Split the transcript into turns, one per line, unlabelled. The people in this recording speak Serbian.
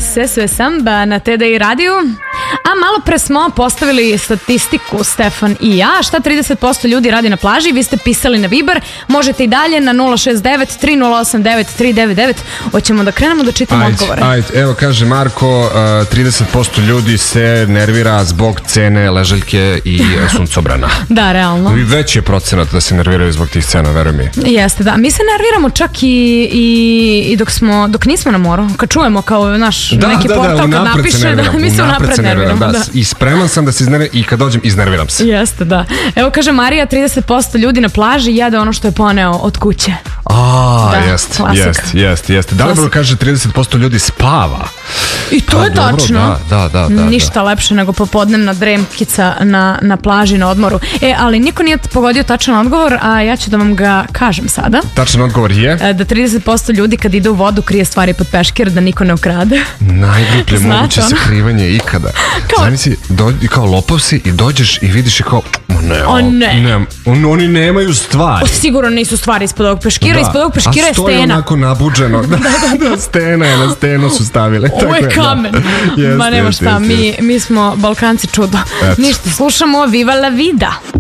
Sve samba na TDI radiju. A malo pre smo postavili statistiku, Stefan i ja, šta 30% ljudi radi na plaži. Vi ste pisali na Viber, možete i dalje na 069 308 9399. Hoćemo da krenemo da čitamo odgovore.
Ajde, evo kaže Marko, 30% ljudi se nervira zbog cene ležaljke i suncobrana.
Da, realno.
I veći je procenat da se nerviraju zbog tih cena, veruj mi.
Jeste, da. Mi se nerviramo čak i dok nismo na moru, kad čujemo kao naš neki portal kad napiše da mi se unapred nerviramo. Da.
I spreman sam da se iznerviram i kad dođem iznerviram se.
Jeste, da. Evo kaže Marija, 30% ljudi na plaži jede ono što je poneo od kuće.
Jeste. Dalibor kaže 30% ljudi spava.
I to je tačno.
Da.
Ništa lepše nego popodnevna dremkica na plaži, na odmoru. Ali niko nije pogodio tačan odgovor, a ja ću da vam ga kažem sada.
Tačan odgovor je?
Da 30% ljudi kad ide u vodu krije stvari pod peškir da niko ne ukrade.
Najgruplje moguće sakrivanje ikada. Zamisli, kao lopov si i dođeš i vidiš i kao oni nemaju stvari.
Sigurno nisu stvari ispod ovog peškira. Ispod ovog peškira je stena.
A stoji onako nabuđeno. Stena je, na stenu su stavile.
Ovo je kamen. Ma nema šta, mi smo Balkanci čudo. Ništa, slušamo Viva la vida.